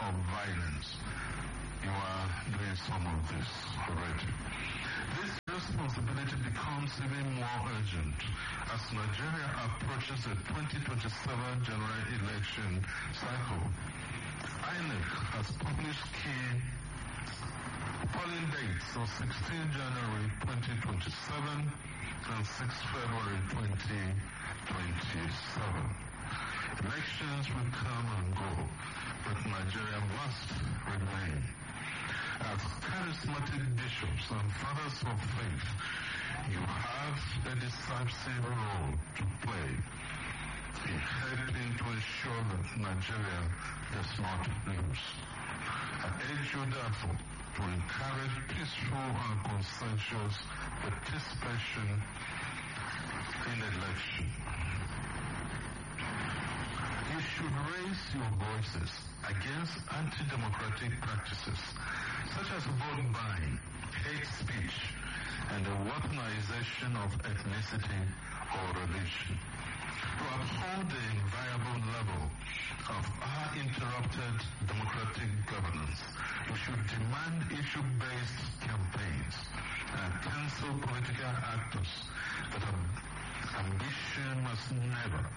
of violence. You are doing some of this already. This responsibility becomes even more urgent as Nigeria approaches the 2027 general election cycle. INEC has published key polling dates of 16 January 2027 and 6 February 2027. Elections will come and go, but Nigeria must remain. As charismatic bishops and fathers of faith, you have a decisive role to play in helping to ensure that Nigeria does not lose. I urge you therefore to encourage peaceful and consensuous participation in election. You should raise your voices against anti-democratic practices such as vote buying, hate speech, and the weaponization of ethnicity or religion. To uphold the viable level of our interrupted democratic governance, we should demand issue-based campaigns and cancel political actors that have ambition must never